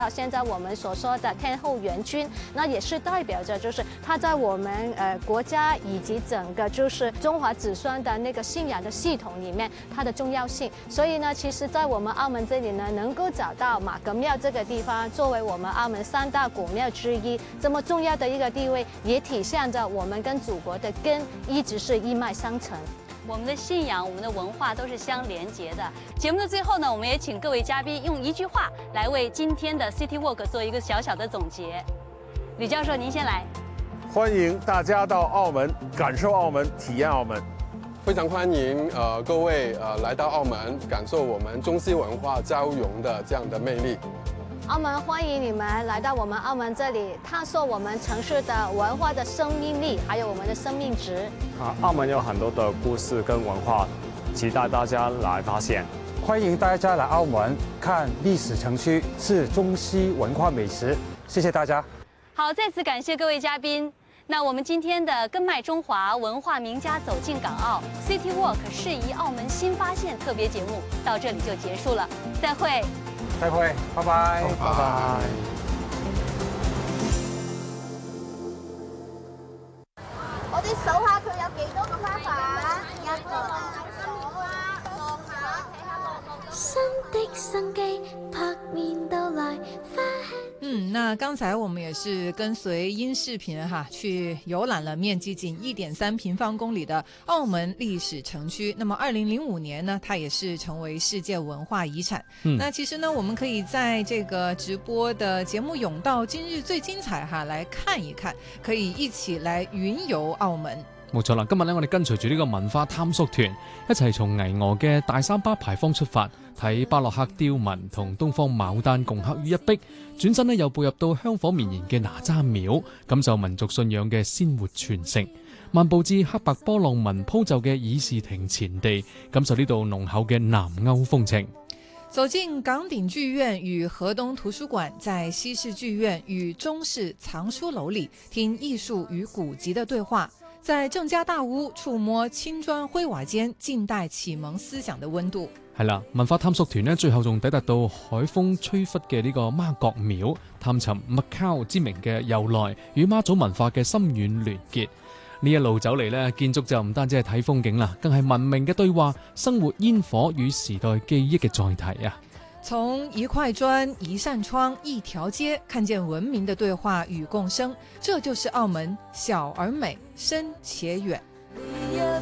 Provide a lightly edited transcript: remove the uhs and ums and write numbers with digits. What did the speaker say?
现在我们所说的天后元君，那也是代表着就是它在我们国家以及整个就是中华子孙的那个信仰的系统里面它的重要性。所以呢，其实在我们澳门这里呢，能够找到马格庙这个地方作为我们澳门3大古庙之一，这么重要的一个地位，也体现着我们跟祖国的根一直是一脉相承。 我们的信仰、我们的文化都是相连结的。节目的最后呢，我们也请各位嘉宾用一句话来为今天的 City Walk 做一个小小的总结。吕教授，您先来。 欢迎大家到澳门，感受澳门，体验澳门。 非常欢迎各位来到澳门，感受我们中西文化交融的这样的魅力。 澳门欢迎你们来到我们澳门这里，探索我们城市的文化的生命力，还有我们的生命值。 澳门有很多的故事跟文化，期待大家来发现。 欢迎大家来澳门看历史城区，吃中西文化美食。谢谢大家。 好，再次感谢各位嘉宾。那我们今天的根脉中华文化名家走进港澳 City Walk 适宜澳门新发现特别节目到这里就结束了，再会。 再會，拜拜，拜拜。 我哋數下佢有幾多個花瓣，一個落下，睇下新的生機撲面到來。 那刚才我们也是跟随音视频去游览了面积仅1.3平方公里的澳门历史城区。那么2005年呢，它也是成为世界文化遗产。那其实呢，我们可以在这个直播的节目甬道今日最精彩来看一看，可以一起来云游澳門。 冇錯啦，今日咧我哋跟隨住呢個文化探索團，一齊從巍峨嘅大三巴牌坊出發，睇巴洛克雕紋同東方牡丹共刻於一壁，轉身咧又步入到香火綿延嘅哪吒廟，感受民族信仰嘅鮮活傳承，漫步至黑白波浪紋鋪就嘅議事亭前地，感受呢度濃厚嘅南歐風情。 走進港鼎劇院與河東圖書館，在西式劇院與中式藏書樓裡聽藝術與古籍的對話，在鄭家大屋觸摸青磚灰瓦間近代啟蒙思想的溫度。 係啦，文化探索團呢，最後仲抵達到海風吹拂嘅呢個媽閣廟，探尋 Macau 之名嘅由來與媽祖文化嘅深遠聯結。呢一路走嚟呢，建築就唔單止係睇風景啦，更係文明嘅對話，生活煙火與時代記憶嘅載體啊！ 從一塊磚、一扇窗、一條街，看見文明的對話與共生，這就是澳門小而美，深且遠。